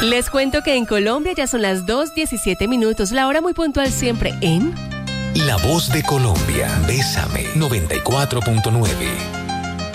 Les cuento que en Colombia ya son las 2:17, la hora muy puntual siempre en... La Voz de Colombia, Bésame 94.9.